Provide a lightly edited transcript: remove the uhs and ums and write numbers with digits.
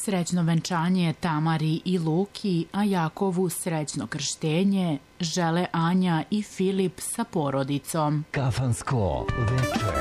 Srećno venčanje Tamari i Luki, a Jakovu srećno krštenje žele Anja i Filip sa porodicom. Kafansko večer.